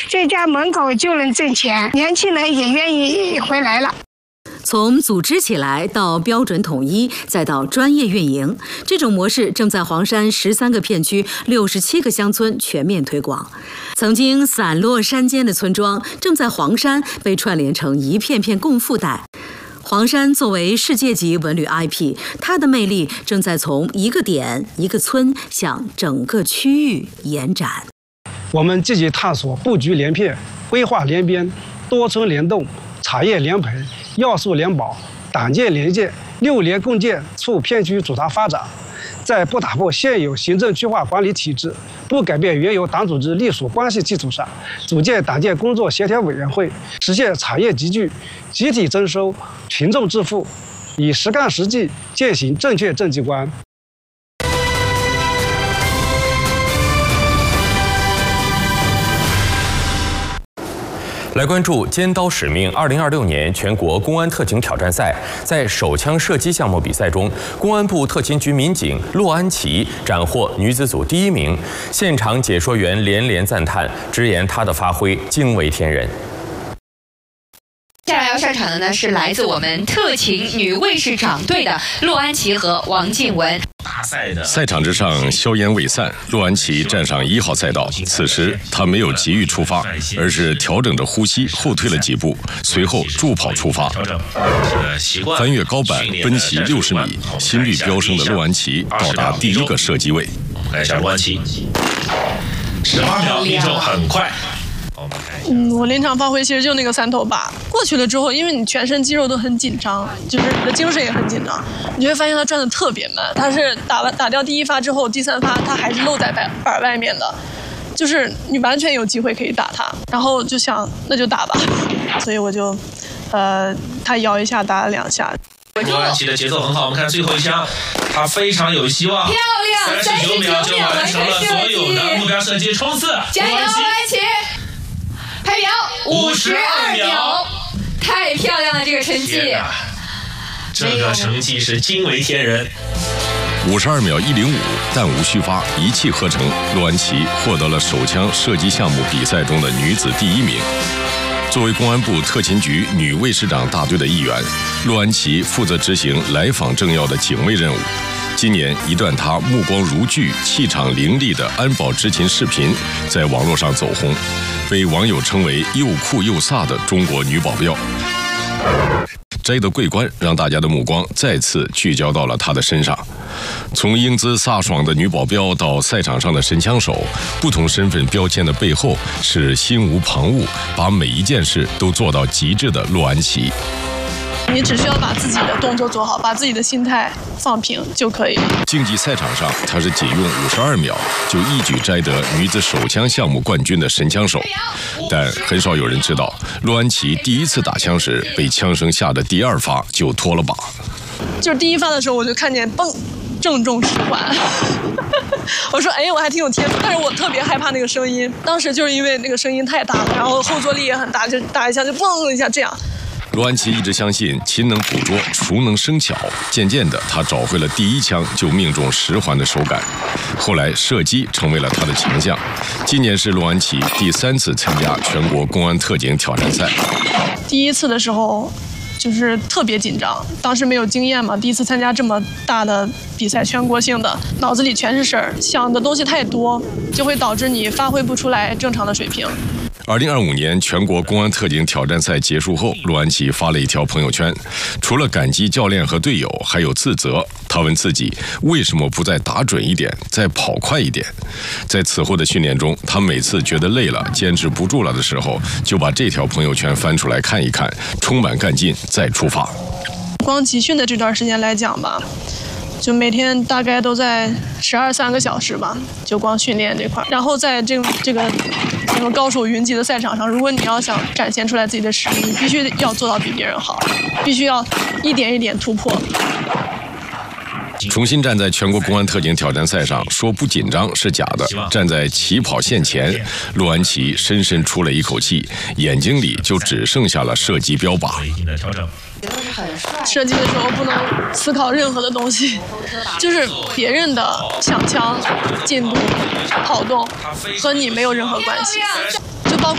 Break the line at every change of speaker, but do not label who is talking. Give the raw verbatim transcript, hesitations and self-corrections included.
在家门口就能挣钱，年轻人也愿意回来了。
从组织起来到标准统一，再到专业运营，这种模式正在黄山十三个片区、六十七个乡村全面推广。曾经散落山间的村庄，正在黄山被串联成一片片共富带。黄山作为世界级文旅 I P， 它的魅力正在从一个点、一个村向整个区域延展。
我们积极探索布局连片、规划连边、多村联动、产业联培、要素联保、党建联建、六联共建促片区组织发展，在不打破现有行政区划管理体制、不改变原有党组织隶属关系基础上，组建党建工作协调委员会，实现产业集聚、集体征收、群众致富，以实干实际践行正确政绩观。
来关注尖刀使命二零二六年全国公安特警挑战赛，在手枪射击项目比赛中，公安部特勤局民警骆安琪斩获女子组第一名。现场解说员连连赞叹，直言她的发挥惊为天人。
接下来要上场的呢是来自我们特勤女卫士长队的骆安琪和王静雯。
赛场之上，硝烟未散，骆安琪站上一号赛道。此时，她没有急于出发，而是调整着呼吸，后退了几步，随后助跑出发，翻越高板，奔袭六十米，心率飙升的骆安琪到达第一个射击位。
看一下骆安琪，十八秒，命中很快。
嗯，我临场发挥其实就那个三头靶过去了之后，因为你全身肌肉都很紧张，就是你的精神也很紧张，你就会发现它转得特别慢。它是打完打掉第一发之后，第三发它还是露在板板外面的，就是你完全有机会可以打它。然后就想那就打吧，所以我就，呃，他摇一下打了两下。
骆安琪的节奏很好，我们看最后一枪，他非常有希望。
漂亮，
三十九秒就完成了所有的目标射击冲刺。
加油，骆安琪！拍表五十二秒，太漂亮了，这个成绩！
这个成绩是惊为天人。
五十二秒一零五，弹无虚发，一气呵成，骆安琪获得了手枪射击项目比赛中的女子第一名。作为公安部特勤局女卫士长大队的一员，骆安琪负责执行来访政要的警卫任务。今年一段她目光如炬、气场凌厉的安保执勤视频在网络上走红，被网友称为又酷又飒的中国女保镖。摘得桂冠让大家的目光再次聚焦到了她的身上。从英姿飒爽的女保镖到赛场上的神枪手，不同身份标签的背后是心无旁骛，把每一件事都做到极致的骆安琪。
你只需要把自己的动作做好，把自己的心态放平就可以。
竞技赛场上，她是仅用五十二秒就一举摘得女子手枪项目冠军的神枪手。但很少有人知道，骆安琪第一次打枪时被枪声吓得第二发就脱了靶。
就是第一发的时候，我就看见嘣，正中十环。我说哎，我还挺有天赋，但是我特别害怕那个声音。当时就是因为那个声音太大了，然后后坐力也很大，就打一下就嘣一下这样。
骆安琪一直相信勤能捕捉，熟能生巧。渐渐的，他找回了第一枪就命中十环的手感。后来，射击成为了他的强项。今年是骆安琪第三次参加全国公安特警挑战赛。
第一次的时候，就是特别紧张，当时没有经验嘛，第一次参加这么大的比赛，全国性的，脑子里全是事儿，想的东西太多，就会导致你发挥不出来正常的水平。
二零二五年全国公安特警挑战赛结束后，骆安琪发了一条朋友圈，除了感激教练和队友，还有自责。他问自己为什么不再打准一点，再跑快一点。在此后的训练中，他每次觉得累了、坚持不住了的时候，就把这条朋友圈翻出来看一看，充满干劲，再出发。
光集训的这段时间来讲吧，就每天大概都在十二三个小时吧，就光训练这块。然后在这个这个什么高手云集的赛场上，如果你要想展现出来自己的实力，你必须要做到比别人好，必须要一点一点突破。
重新站在全国公安特警挑战赛上，说不紧张是假的。站在起跑线前，骆安琪深深出了一口气，眼睛里就只剩下了射击标靶。
射击的时候不能思考任何的东西，就是别人的抢枪、进步、跑动和你没有任何关系。就包括